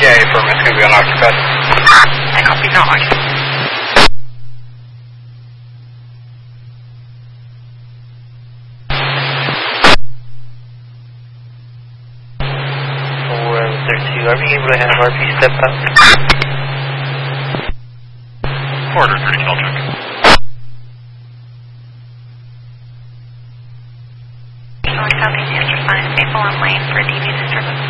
Yeah, affirm, it's going to be unoccupied. I copy, no occupied. Are we able to have RP step up? Quarter 30, I'll check. Showing Southeast Answer sign, stable on lane for DV disturbance.